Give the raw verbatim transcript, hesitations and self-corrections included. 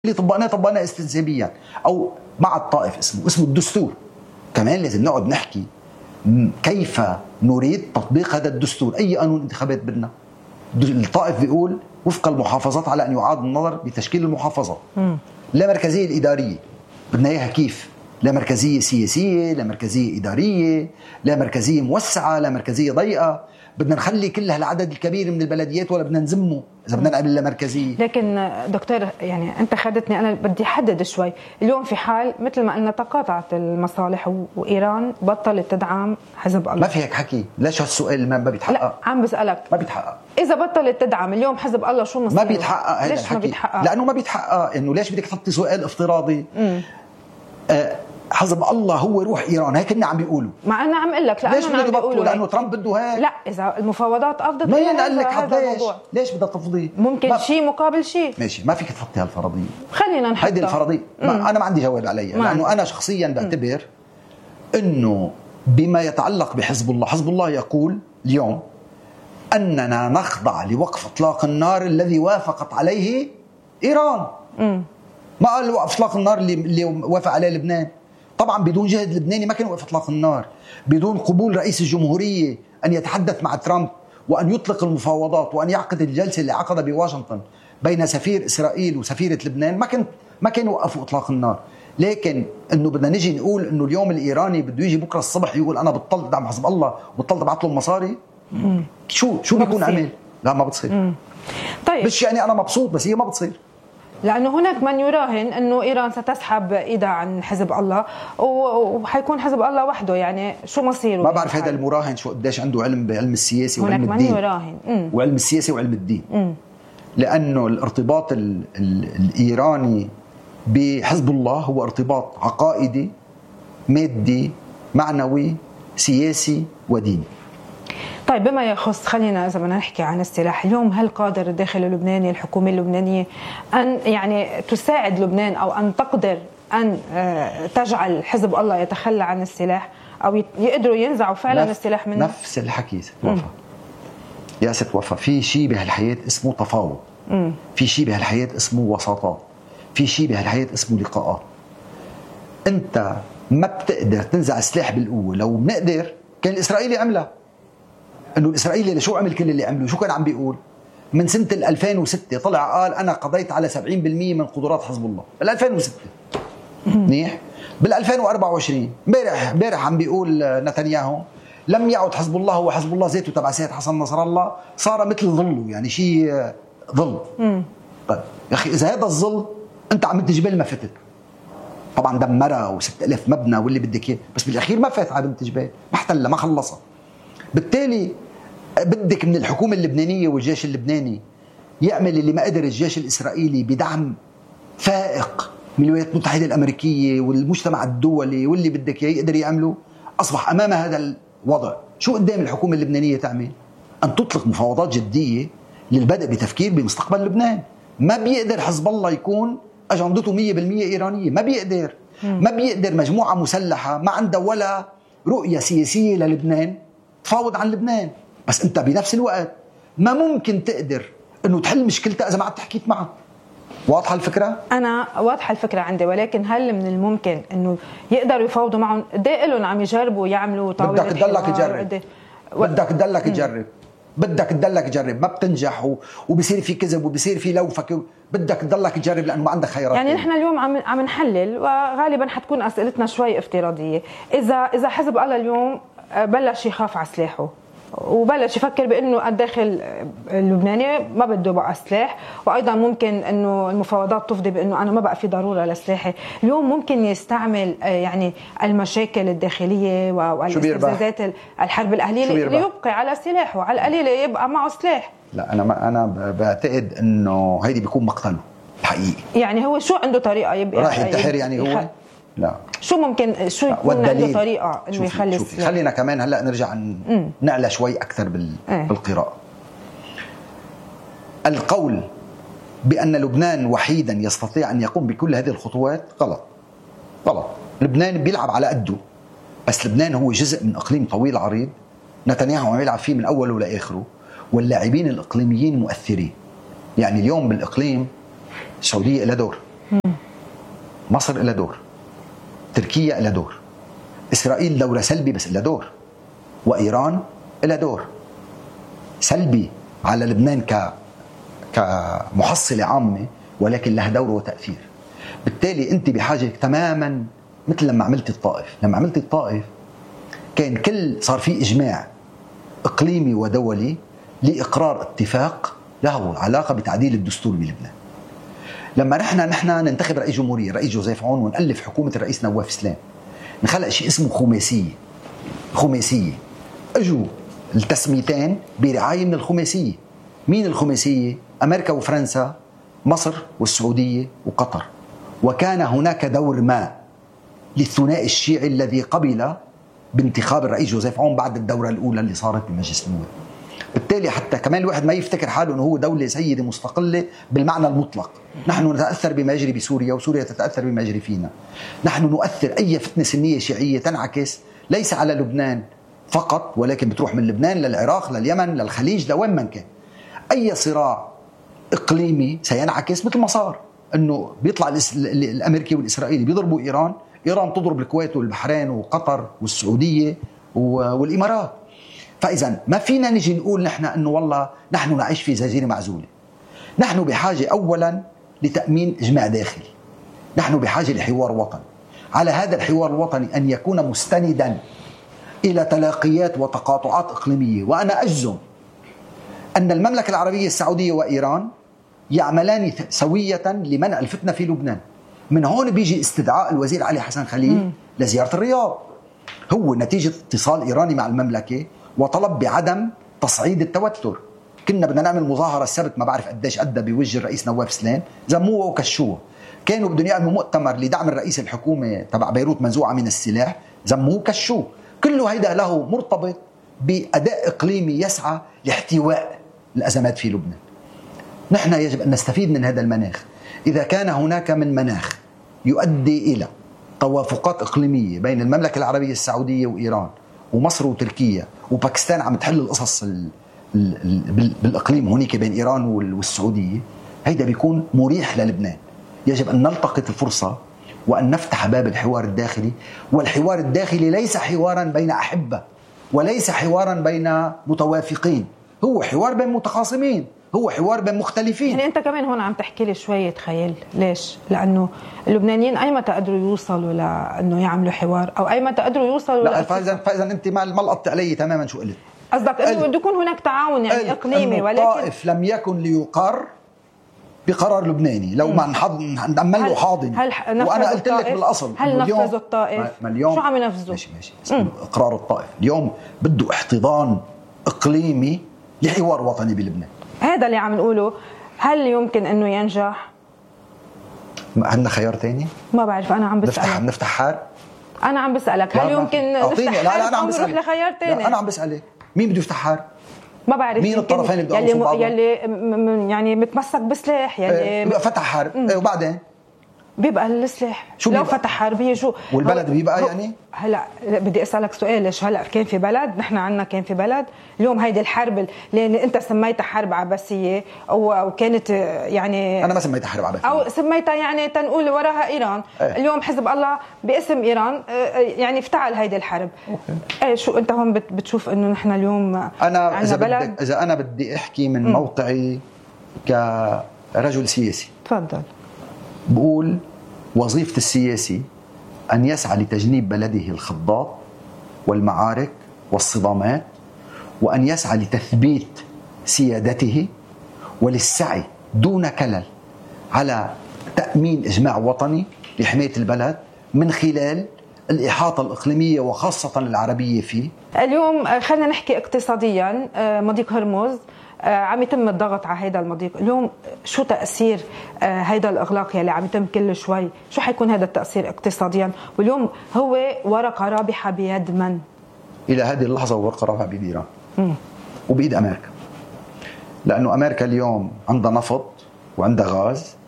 اللي طبقناه طبقناه استنسابيا او مع الطائف اسمه اسمه الدستور. كمان لازم نقعد نحكي كيف نريد تطبيق هذا الدستور. اي قانون انتخابات بدنا؟ الطائف بيقول وفق المحافظات على ان يعاد النظر بتشكيل المحافظات. لا مركزيه الاداريه بدنا اياها كيف؟ لا مركزيه سياسيه، لا مركزيه اداريه، لا مركزيه موسعه، لا مركزيه ضيقه. بدنا نخلي كل هالعدد الكبير من البلديات ولا بدنا نزمه اذا بدنا نعمل لا مركزيه؟ لكن دكتور يعني انت خدتني انا بدي احدد شوي. اليوم في حال مثل ما قلنا تقاطعت المصالح وايران بطلت تدعم حزب الله. ما في هيك حكي. ليش هالسؤال ما بيتحقق؟ لا عم بسالك. ما بيتحقق. اذا بطلت تدعم اليوم حزب الله شو مصيره؟ ما بيتحقق. ليش الحكي. ما بيتحقق؟ لانه ما بيتحقق. انه ليش بدك تحطي سؤال افتراضي؟ آه حزب الله هو روح ايران، هيك كنا عم بيقولوا. مع انا عم اقول لك ليش بدهم يبطلوا؟ لانه ترامب بده هيك. لا اذا المفاوضات افضت ما ينقل لك هذا ليش الموضوع. ليش بدها تفضي؟ ممكن شيء مقابل شيء. ماشي، ما فيك تحطي هالفرضيه. خلينا نحطها. هيدي الفرضيه ما انا ما عندي جواب عليها، لانه انا شخصيا بعتبر انه بما يتعلق بحزب الله، حزب الله يقول اليوم اننا نخضع لوقف اطلاق النار الذي وافقت عليه ايران. م. ما قال وقف اطلاق النار اللي اللي وافق عليه لبنان. طبعا بدون جهد لبناني ما كان وقف اطلاق النار، بدون قبول رئيس الجمهوريه ان يتحدث مع ترامب وان يطلق المفاوضات وان يعقد الجلسه اللي عقدها بواشنطن بين سفير اسرائيل وسفيره لبنان، ما كان ما كانوا وقفوا اطلاق النار. لكن انه بدنا نجي نقول انه اليوم الايراني بده يجي بكره الصبح يقول انا بطلت ادعم حزب الله وبطلت ابعث لهم مصاري. مم. شو شو بيكون عمل؟ لا ما بتصير. مم. طيب مش يعني انا مبسوط بس هي ما بتصير. لأنه هناك من يراهن أنه إيران ستسحب إيدها عن حزب الله وحيكون حزب الله وحده، يعني شو مصيره؟ ما بعرف هذا المراهن شو قديش عنده علم بعلم السياسي وعلم الدين. هناك من يراهن مم. وعلم السياسي وعلم الدين. مم. لأنه الارتباط ال ال الإيراني بحزب الله هو ارتباط عقائدي مادي معنوي سياسي وديني. طيب بما يخص، خلينا إذا بدنا نحكي عن السلاح، اليوم هل قادر الداخل اللبناني الحكومة اللبنانية أن يعني تساعد لبنان أو أن تقدر أن تجعل حزب الله يتخلى عن السلاح أو يقدروا ينزعوا فعلا نف السلاح منه؟ نفس الحكي ست وفا. يا ست وفا، في شيء بهالحياة اسمه تفاوض، مم. في شيء بهالحياة اسمه وساطات، في شيء بهالحياة اسمه لقاءات. أنت ما بتقدر تنزع السلاح بالقوة. لو بنقدر كان الإسرائيلي عملها. انه الاسرائيلي شو عمل كل اللي عمله؟ شو كان عم بيقول؟ من سنه ألفين وستة طلع قال انا قضيت على سبعين بالمئة من قدرات حزب الله بال ألفين وستة. منيح. بال ألفين وأربعة وعشرين امبارح امبارح عم بيقول نتنياهو لم يعد حزب الله هو حزب الله ذاته تبع سيد حسن نصر الله، صار مثل ظله، يعني شيء ظل. طيب يا اخي اذا هذا الظل انت عم تجبل ما فتت. طبعا دمرها وستة آلاف مبنى واللي بدك اياه، بس بالاخير ما فات على بنت جبال، ما احتلها ما خلصها. بالتالي بدك من الحكومة اللبنانية والجيش اللبناني يعمل اللي ما قدر الجيش الإسرائيلي بدعم فائق من الولايات المتحدة الأمريكية والمجتمع الدولي واللي بدك يقدر يعمله. أصبح أمام هذا الوضع شو قدام الحكومة اللبنانية تعمل؟ أن تطلق مفاوضات جدية للبدء بتفكير بمستقبل لبنان. ما بيقدر حزب الله يكون أجندته مية بالمية إيرانية، ما بيقدر. ما بيقدر مجموعة مسلحة ما عندها ولا رؤية سياسية للبنان تفاوض عن لبنان. بس انت بنفس الوقت ما ممكن تقدر انه تحل مشكلتها اذا ما عاد حكيت معها. واضحه الفكره؟ انا واضحه الفكره عندي، ولكن هل من الممكن انه يقدروا يفاوضوا معهم؟ قد ايه لهم عم يجربوا يعملوا طاوله بدك تضلك تجرب و... بدك تضلك تجرب بدك تضلك تجرب ما بتنجح و... وبصير في كذب وبصير في لوفك، بدك تضلك تجرب لانه ما عندك خيارات. يعني نحن اليوم عم عم نحلل وغالبا حتكون اسئلتنا شوي افتراضيه. اذا اذا حزب الله اليوم بلش يخاف على سلاحه وبلش يفكر بانه الداخل اللبناني ما بده بقى سلاح، وايضا ممكن انه المفاوضات تفضي بانه انا ما بقى في ضروره لسلاحي، اليوم ممكن يستعمل يعني المشاكل الداخليه والاستفزازات الحرب الاهليه ليبقي على سلاحه، على القليله يبقى معه سلاح. لا انا ما انا بعتقد انه هيدي بيكون مقتله الحقيقي. يعني هو شو عنده طريقه يبقى راح ينتحر يعني هو؟ لا شو ممكن شو يكون عنده طريقه انه يخلي السلاح؟ خلينا كمان هلا نرجع نعلى شوي اكثر بال... اه. بالقراءه. القول بان لبنان وحيدا يستطيع ان يقوم بكل هذه الخطوات غلط. غلط. لبنان بيلعب على قده، بس لبنان هو جزء من اقليم طويل عريض نتنياهو عم يلعب فيه من اوله لاخره، واللاعبين الاقليميين مؤثرين. يعني اليوم بالاقليم السعوديه لها دور، مصر لها دور، تركيا لها دور، إسرائيل دورة سلبي بس لها دور، وإيران لها دور سلبي على لبنان ك كمحصلة عامة، ولكن لها دور وتأثير. بالتالي أنت بحاجة تماما مثل لما عملت الطائف. لما عملت الطائف كان كل صار في إجماع إقليمي ودولي لإقرار اتفاق له علاقة بتعديل الدستور بلبنان. لما نحن نحن ننتخب رئيس جمهورية الرئيس جوزيف عون ونألف حكومة الرئيس نواف سلام، نخلق شيء اسمه خماسية. خماسية اجوا التسميتين برعاية من الخماسية. مين الخماسية؟ أمريكا وفرنسا، مصر والسعودية وقطر. وكان هناك دور ما للثنائي الشيعي الذي قبل بانتخاب الرئيس جوزيف عون بعد الدورة الأولى اللي صارت بمجلس النواب. بالتالي حتى كمان الواحد ما يفتكر حاله أنه هو دولة سيدة مستقلة بالمعنى المطلق. نحن نتأثر بما يجري بسوريا وسوريا تتأثر بما يجري فينا. نحن نؤثر أي فتنة سنية شيعية تنعكس ليس على لبنان فقط، ولكن بتروح من لبنان للعراق لليمن للخليج لوين من كان. أي صراع إقليمي سينعكس مثل ما صار أنه بيطلع الأمريكي والإسرائيلي بيضربوا إيران، إيران تضرب الكويت والبحرين وقطر والسعودية والإمارات. فإذا ما فينا نجي نقول نحن أنه والله نحن نعيش في جزيرة معزولة. نحن بحاجة أولا لتأمين إجماع داخلي، نحن بحاجة لحوار وطني. على هذا الحوار الوطني أن يكون مستندا إلى تلاقيات وتقاطعات إقليمية. وأنا أجزم أن المملكة العربية السعودية وإيران يعملان سوية لمنع الفتنة في لبنان. من هون بيجي استدعاء الوزير علي حسن خليل م. لزيارة الرياض، هو نتيجة اتصال إيراني مع المملكة وطلب بعدم تصعيد التوتر. كنا بدنا نعمل مظاهرة السبت ما بعرف قديش أدى بوجه الرئيس نواف سلام، زموه وكشوه. كانوا بدهم يعملوا مؤتمر لدعم الرئيس الحكومة تبع بيروت منزوعة من السلاح، زموه وكشوه. كله هيدا له مرتبط بأداء إقليمي يسعى لاحتواء الأزمات في لبنان. نحن يجب أن نستفيد من هذا المناخ. إذا كان هناك من مناخ يؤدي إلى توافقات إقليمية بين المملكة العربية السعودية وإيران ومصر وتركيا وباكستان عم تحل القصص بالإقليم هونيك بين إيران والسعودية، هيدا بيكون مريح للبنان. يجب أن نلتقط الفرصة وأن نفتح باب الحوار الداخلي. والحوار الداخلي ليس حوارا بين أحبة وليس حوارا بين متوافقين، هو حوار بين متخاصمين، هو حوار بين مختلفين. يعني أنت كمان هون عم تحكي لي شوية خيال. ليش؟ لأنه اللبنانيين أي متى قدروا يوصلوا لأنه يعملوا حوار أو أي متى قدروا يوصلوا. لا فإذا فإذا أنت ما لقطت علي تماما شو قلت. قصدك أنه بده يكون هناك تعاون يعني إقليمي، ولكن الطائف لم يكن ليقر بقرار لبناني لو ما نعمل له حاضن. وأنا قلت لك بالأصل هل نفذوا الطائف؟ شو عم ينفذوا؟ ماشي ماشي إقرار الطائف اليوم بده احتضان إقليمي لحوار وطني بلبنان. هذا اللي عم نقوله. هل يمكن انه ينجح؟ عندنا خيار تاني؟ ما بعرف، انا عم بسألك. نفتح نفتح حرب؟ انا عم بسألك هل يمكن نفتح حرب؟ لا لا انا عم بسألك لخيار تاني. لا انا عم بسألك مين بده يفتح حرب؟ ما بعرف مين الطرفين اللي بدهم يلي, م... يلي يعني متمسك بسلاح يلي م... فتح حرب ايه وبعدين بيبقى السلاح لو بيبقى؟ فتح حرب يجوا والبلد بيبقى يعني. هلا بدي اسالك سؤال، ليش هلا كان في بلد؟ نحن عنا كان في بلد اليوم هيدي الحرب اللي انت سميتها حرب عباسيه او او كانت يعني انا ما سميتها حرب عباسيه او سميتها يعني تنقول وراها ايران. ايه؟ اليوم حزب الله باسم ايران يعني افتعل هيدي الحرب. اوكي. ايه شو انت هون بتشوف انه نحن اليوم انا اذا بلد اذا انا بدي احكي من م. موقعي كرجل سياسي، تفضل. بقول وظيفة السياسي أن يسعى لتجنيب بلده الخضات والمعارك والصدامات، وأن يسعى لتثبيت سيادته وللسعي دون كلل على تأمين إجماع وطني لحماية البلد من خلال الإحاطة الإقليمية وخاصة العربية فيه. اليوم خلينا نحكي اقتصاديا. مضيق هرمز عم يتم الضغط على هذا المضيق. اليوم شو تأثير هذا الإغلاق يلي عم يتم كل شوي؟ شو حيكون هذا التأثير اقتصاديا؟ واليوم هو ورقة رابحة بيد من؟ إلى هذه اللحظة ورقة رابحة بيد إيران وبيد أمريكا، لأنه أمريكا اليوم عندها نفط وعندها غاز